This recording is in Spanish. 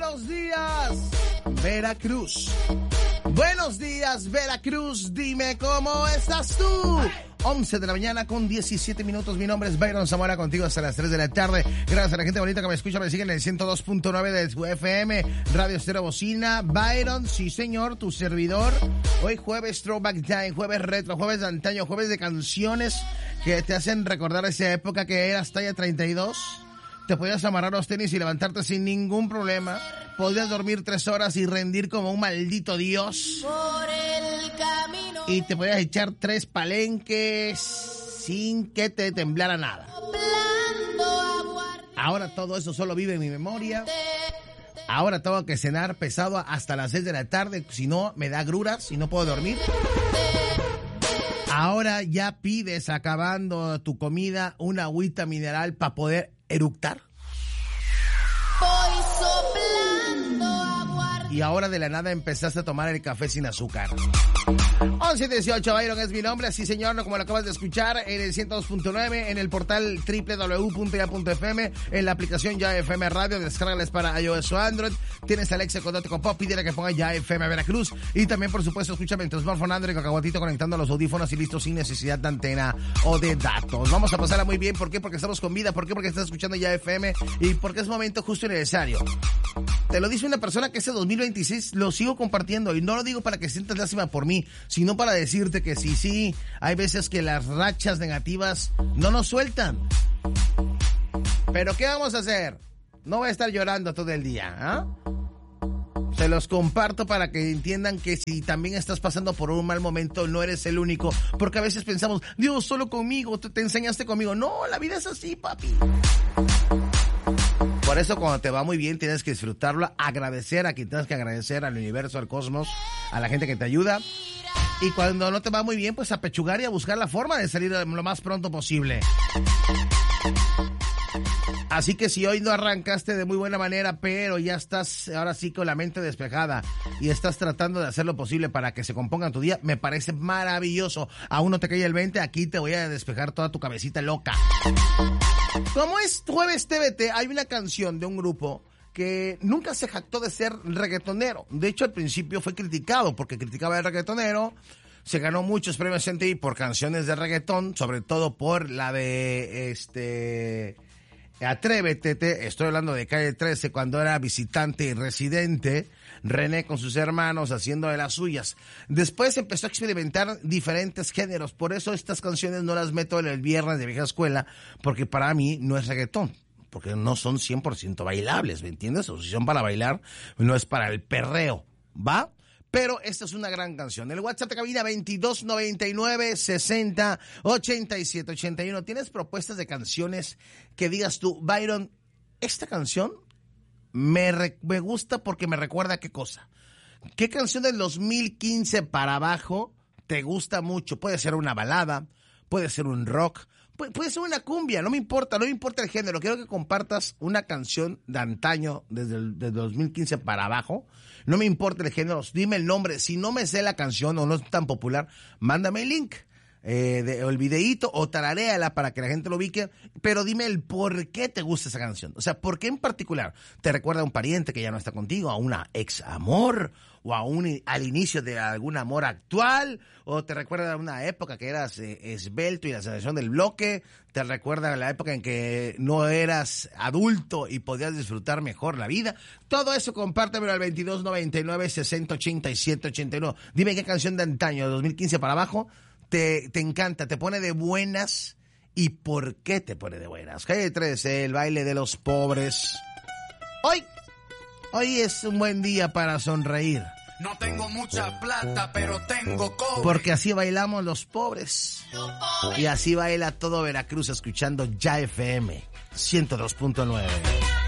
Buenos días, Veracruz. Buenos días, Veracruz. Dime cómo estás tú. 11 de la mañana con 17 minutos. Mi nombre es Byron Zamora, contigo hasta las 3 de la tarde. Gracias a la gente bonita que me escucha, me sigue en el 102.9 de su FM, Radio Estéreo Bocina. Byron, sí señor, tu servidor. Hoy jueves Throwback Time, jueves retro, jueves de antaño, jueves de canciones que te hacen recordar esa época que eras talla 32. Te podías amarrar los tenis y levantarte sin ningún problema. Podías dormir 3 horas y rendir como un maldito dios. Por el camino. Y te podías echar 3 palenques sin que te temblara nada. Ahora todo eso solo vive en mi memoria. Ahora tengo que cenar pesado hasta las 6 de la tarde. Si no, me da agruras y no puedo dormir. Ahora ya pides, acabando tu comida, una agüita mineral para poder eructar. Voy soplando aguardiente. Y ahora de la nada empezaste a tomar el café sin azúcar. 11:18, Byron es mi nombre, sí señor, como lo acabas de escuchar, en el 102.9, en el portal www.ya.fm, en la aplicación Ya FM Radio, descárgales para iOS o Android, tienes Alexa con Pop, pídele que ponga Ya FM Veracruz, y también por supuesto escúchame en tu smartphone Android, cacahuatito, conectando los audífonos y listo, sin necesidad de antena o de datos. Vamos a pasarla muy bien, ¿por qué? Porque estamos con vida, ¿por qué? Porque estás escuchando Ya FM, y porque es momento justo y necesario. Te lo dice una persona que este 2026 lo sigo compartiendo, y no lo digo para que sientas lástima por mí, sino para decirte que sí, hay veces que las rachas negativas no nos sueltan. Pero ¿qué vamos a hacer? No voy a estar llorando todo el día, ¿ah? Se los comparto para que entiendan que si también estás pasando por un mal momento, no eres el único. Porque a veces pensamos, Dios, solo conmigo, te enseñaste conmigo. No, la vida es así, papi. Por eso cuando te va muy bien tienes que disfrutarlo, agradecer a quien tienes que agradecer, al universo, al cosmos, a la gente que te ayuda. Y cuando no te va muy bien, pues a pechugar y a buscar la forma de salir lo más pronto posible. Así que si hoy no arrancaste de muy buena manera, pero ya estás ahora sí con la mente despejada y estás tratando de hacer lo posible para que se componga tu día, me parece maravilloso. Aún no te cae el 20, aquí te voy a despejar toda tu cabecita loca. Como es jueves TVT, hay una canción de un grupo que nunca se jactó de ser reggaetonero. De hecho, al principio fue criticado porque criticaba al reggaetonero. Se ganó muchos premios MTV por canciones de reggaetón, sobre todo por la de Atrévete. Estoy hablando de Calle 13, cuando era visitante y residente. René con sus hermanos haciendo de las suyas. Después empezó a experimentar diferentes géneros. Por eso estas canciones no las meto en el viernes de vieja escuela, porque para mí no es reggaetón. Porque no son 100% bailables, ¿me entiendes? O si son para bailar, no es para el perreo, ¿va? Pero esta es una gran canción. El WhatsApp de cabina 2299-60-8781. ¿Tienes propuestas de canciones que digas tú, Byron, esta canción me gusta porque me recuerda a qué cosa? ¿Qué canción del 2015 para abajo te gusta mucho? Puede ser una balada, puede ser un rock, puede ser una cumbia, no me importa el género. Quiero que compartas una canción de antaño, desde el 2015 para abajo. No me importa el género, dime el nombre. Si no me sé la canción o no es tan popular, mándame el link, el videíto, o tararéala para que la gente lo ubique, pero dime el por qué te gusta esa canción. O sea, ¿por qué en particular te recuerda a un pariente que ya no está contigo, a una ex amor, o al inicio de algún amor actual, o te recuerda a una época que eras esbelto y la sensación del bloque, te recuerda a la época en que no eras adulto y podías disfrutar mejor la vida? Todo eso compártemelo al 2299-608781. Dime qué canción de antaño, de 2015 para abajo, te encanta, te pone de buenas, y por qué te pone de buenas. Calle 13, el baile de los pobres. Hoy es un buen día para sonreír. No tengo mucha plata, pero tengo cobre. Porque así bailamos los pobres. Y así baila todo Veracruz escuchando Ya FM 102.9.